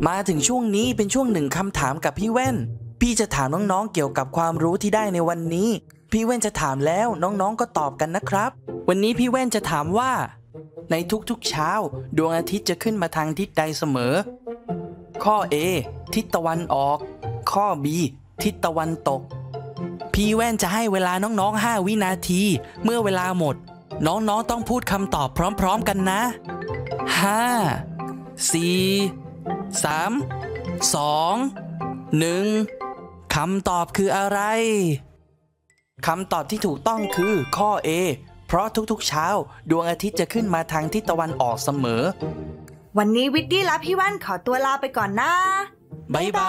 มาถึงช่วงนี้เป็นช่วงหนึ่งคำถามกับพี่แว่นพี่จะถามน้องๆเกี่ยวกับความรู้ที่ได้ในวันนี้พี่แว่นจะถามแล้วน้องๆก็ตอบกันนะครับวันนี้พี่แว่นจะถามว่าในทุกๆเช้าดวงอาทิตย์จะขึ้นมาทางทิศใดเสมอข้อ A ทิศตะวันออกข้อ B ทิศตะวันตกพี่แว่นจะให้เวลาน้องๆ5 วินาทีเมื่อเวลาหมดน้องๆต้องพูดคำตอบพร้อมๆกันนะ5 4 3 2 1คำตอบคืออะไรคำตอบที่ถูกต้องคือข้อ A เพราะทุกๆเช้าดวงอาทิตย์จะขึ้นมาทางทิศตะวันออกเสมอวันนี้วิดดี้และพี่แว่นขอตัวลาไปก่อนนะบ๊ายบาย